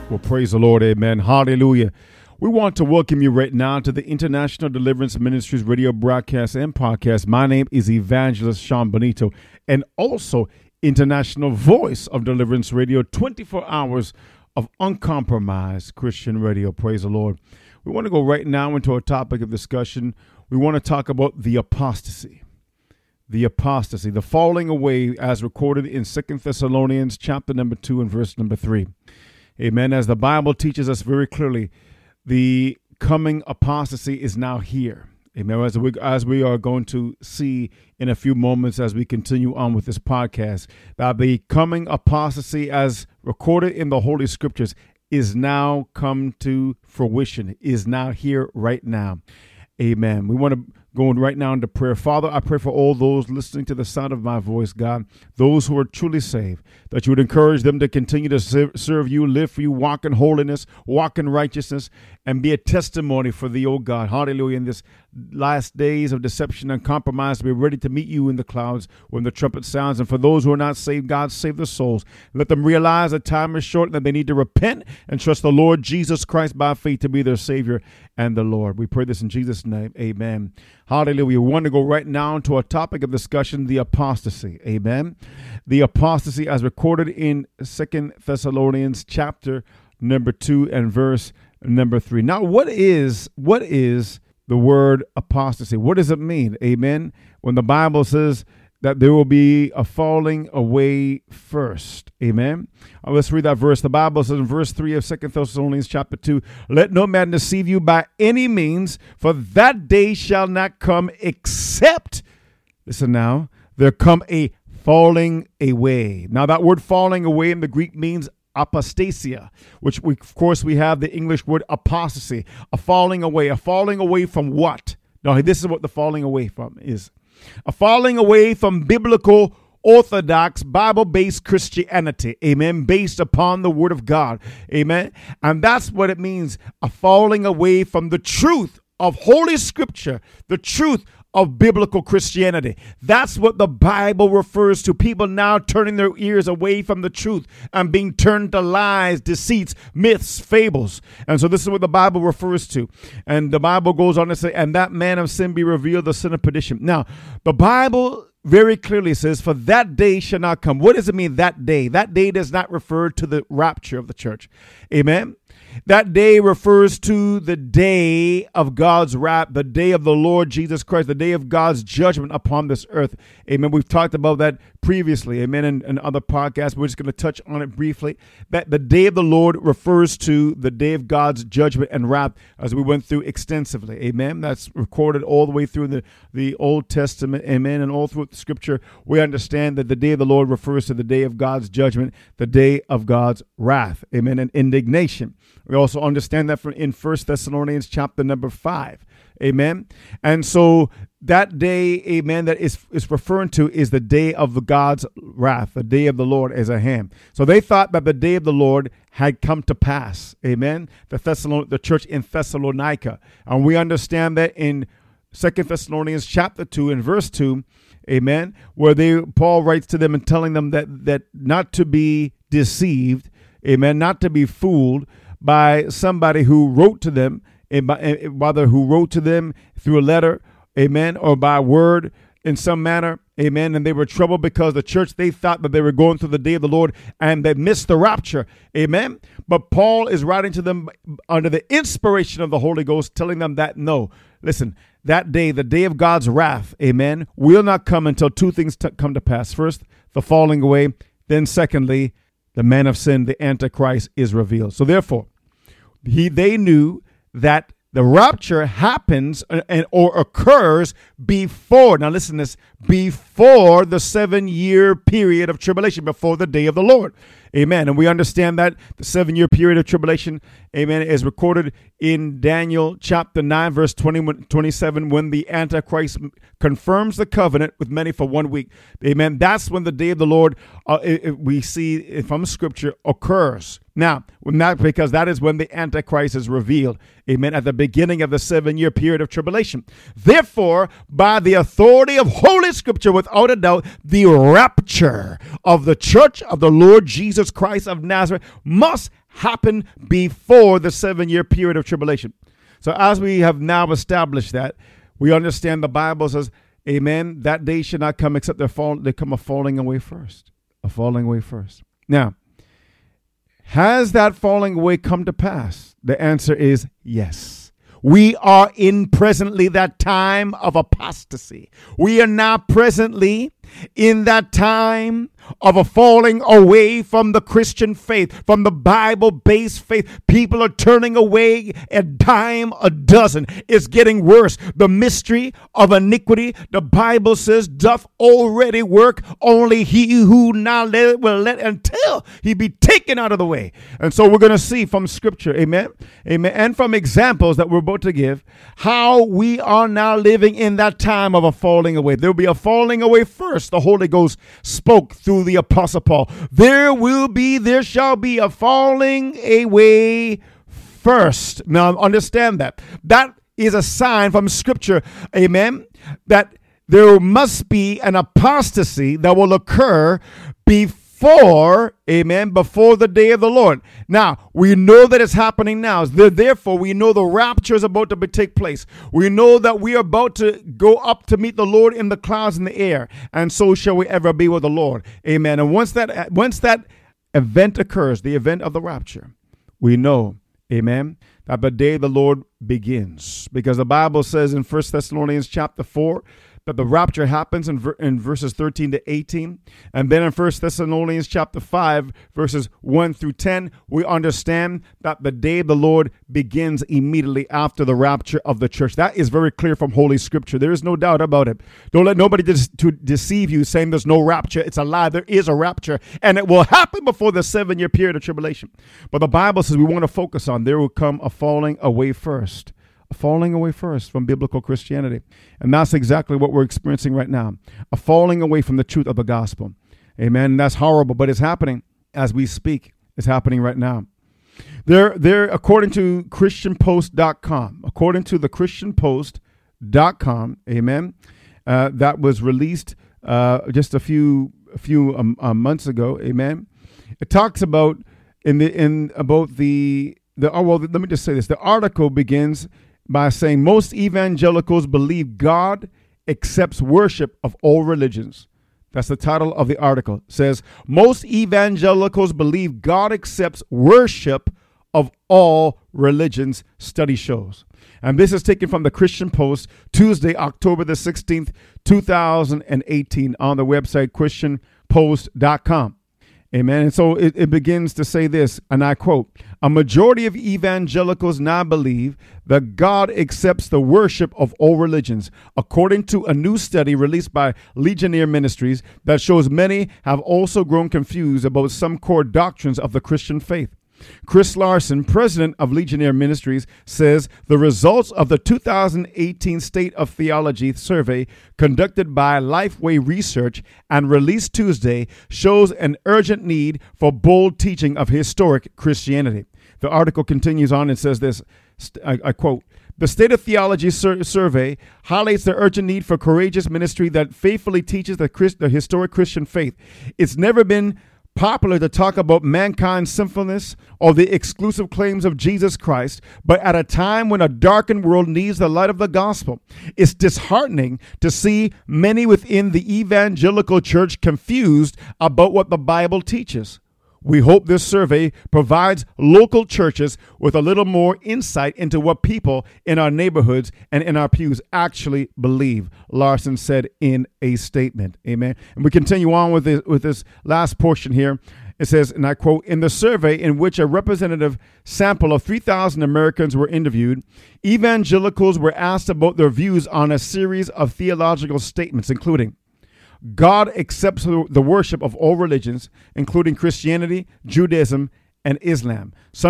Well, praise the Lord. Amen. Hallelujah. We want to welcome you right now to the International Deliverance Ministries radio broadcast and podcast. My name is Evangelist Sean Benito, and also International Voice of Deliverance Radio, 24 hours of uncompromised Christian radio. Praise the Lord. We want to go right now into a topic of discussion. We want to talk about the apostasy. The apostasy, the falling away as recorded in 2 Thessalonians chapter number 2 and verse number 3. Amen. As the Bible teaches us very clearly, the coming apostasy is now here. Amen. As we are going to see in a few moments as we continue on with this podcast, that the coming apostasy as recorded in the Holy Scriptures is now come to fruition, is now here right now. Amen. We want to go right now into prayer. Father, I pray for all those listening to the sound of my voice, God, those who are truly saved, that you would encourage them to continue to serve you, live for you, walk in holiness, walk in righteousness, and be a testimony for thee, O God. Hallelujah. In this last days of deception and compromise, be ready to meet you in the clouds when the trumpet sounds. And for those who are not saved, God, save their souls. Let them realize that time is short and that they need to repent and trust the Lord Jesus Christ by faith to be their Savior and the Lord. We pray this in Jesus' name. Amen. Hallelujah. We want to go right now to a topic of discussion, the apostasy. Amen. The apostasy as recorded in 2 Thessalonians chapter number 2 and verse number 3. Now, what is the word apostasy? What does it mean? Amen. When the Bible says that there will be a falling away first. Amen. Let's read that verse. The Bible says in verse 3 of 2 Thessalonians chapter 2, let no man deceive you by any means, for that day shall not come except, listen now, there come a falling away. Now that word falling away in the Greek means apostasia, which of course we have the English word apostasy, a falling away from what? Now this is what the falling away from is. A falling away from biblical, orthodox, Bible-based Christianity, amen, based upon the Word of God, amen. And that's what it means, a falling away from the truth of Holy Scripture, the truth of biblical Christianity. That's what the Bible refers to. People now turning their ears away from the truth and being turned to lies, deceits, myths, fables. And so this is what the Bible refers to. And the Bible goes on to say, and that man of sin be revealed, the sin of perdition. Now, the Bible very clearly says, for that day shall not come. What does it mean, that day? That day does not refer to the rapture of the church. Amen. That day refers to the day of God's wrath, the day of the Lord Jesus Christ, the day of God's judgment upon this earth. Amen. We've talked about that previously. Amen. In other podcasts, we're just going to touch on it briefly. That the day of the Lord refers to the day of God's judgment and wrath, as we went through extensively. Amen. That's recorded all the way through the Old Testament. Amen. And all through the Scripture, we understand that the day of the Lord refers to the day of God's judgment, the day of God's wrath. Amen. And indignation. We also understand that from in 1 Thessalonians chapter number 5. Amen. And so that day, amen, that is referring to is the day of God's wrath, the day of the Lord is at hand. So they thought that the day of the Lord had come to pass. Amen. The church in Thessalonica. And we understand that in 2 Thessalonians chapter 2 and verse 2, amen, where Paul writes to them and telling them that not to be deceived, amen, not to be fooled by somebody who wrote to them, whether who wrote to them through a letter, amen, or by word in some manner, amen, and they were troubled because the church, they thought that they were going through the day of the Lord and they missed the rapture, amen. But Paul is writing to them under the inspiration of the Holy Ghost, telling them that no, listen, that day, the day of God's wrath, amen, will not come until two things come to pass. First, the falling away, then secondly, the man of sin, the Antichrist, is revealed. So therefore, they knew that the rapture happens or occurs before, now listen to this, before the 7-year period of tribulation, before the day of the Lord. Amen. And we understand that the 7-year period of tribulation, amen, is recorded in Daniel chapter 9, verse 27, when the Antichrist confirms the covenant with many for 1 week. Amen. That's when the day of the Lord, we see from Scripture, occurs. Now, because that is when the Antichrist is revealed. Amen. At the beginning of the 7-year period of tribulation. Therefore, by the authority of Holy Scripture, without a doubt, the rapture of the church of the Lord Jesus Jesus Christ of Nazareth must happen before the 7-year period of tribulation. So as we have now established that, we understand the Bible says, amen, that day should not come except they come a falling away first. A falling away first. Now, has that falling away come to pass? The answer is yes. We are in presently that time of apostasy. We are now presently in that time of a falling away from the Christian faith, from the Bible-based faith. People are turning away a dime a dozen. It's getting worse. The mystery of iniquity, the Bible says, doth already work. Only he who now will let until he be taken out of the way. And so we're going to see from Scripture, amen, amen, and from examples that we're about to give, how we are now living in that time of a falling away. There will be a falling away first. The Holy Ghost spoke through the Apostle Paul. There shall be a falling away first. Now understand that. That is a sign from Scripture, amen, that there must be an apostasy that will occur before the day of the Lord. Now, we know that it's happening now. Therefore, we know the rapture is about to take place. We know that we are about to go up to meet the Lord in the clouds in the air, and so shall we ever be with the Lord. Amen. And once that event occurs, the event of the rapture, we know, amen, that the day of the Lord begins. Because the Bible says in 1 Thessalonians chapter 4, that the rapture happens in verses 13 to 18. And then in 1 Thessalonians chapter 5, verses 1 through 10, we understand that the day of the Lord begins immediately after the rapture of the church. That is very clear from Holy Scripture. There is no doubt about it. Don't let nobody to deceive you saying there's no rapture. It's a lie. There is a rapture, and it will happen before the 7-year period of tribulation. But the Bible says we want to focus on there will come a falling away first. Falling away first from biblical Christianity. And that's exactly what we're experiencing right now. A falling away from the truth of the gospel. Amen. And that's horrible, but it's happening as we speak. It's happening right now. They're according to ChristianPost.com, according to the ChristianPost.com, amen, that was released just a few months ago, amen. It talks about let me just say this. The article begins by saying most evangelicals believe God accepts worship of all religions. That's the title of the article. It says most evangelicals believe God accepts worship of all religions, study shows. And this is taken from the Christian Post, Tuesday, October the 16th, 2018, on the website ChristianPost.com. Amen. And so it begins to say this, and I quote, a majority of evangelicals now believe that God accepts the worship of all religions, according to a new study released by Ligonier Ministries that shows many have also grown confused about some core doctrines of the Christian faith. Chris Larson, president of Ligonier Ministries, says the results of the 2018 State of Theology survey conducted by Lifeway Research and released Tuesday shows an urgent need for bold teaching of historic Christianity. The article continues on and says this, I quote, the State of Theology survey highlights the urgent need for courageous ministry that faithfully teaches the historic Christian faith. It's never been popular to talk about mankind's sinfulness or the exclusive claims of Jesus Christ, but at a time when a darkened world needs the light of the gospel, it's disheartening to see many within the evangelical church confused about what the Bible teaches. We hope this survey provides local churches with a little more insight into what people in our neighborhoods and in our pews actually believe, Larson said in a statement. Amen. And we continue on with this last portion here. It says, and I quote, in the survey in which a representative sample of 3,000 Americans were interviewed, evangelicals were asked about their views on a series of theological statements, including God accepts the worship of all religions, including Christianity, Judaism, and Islam. Some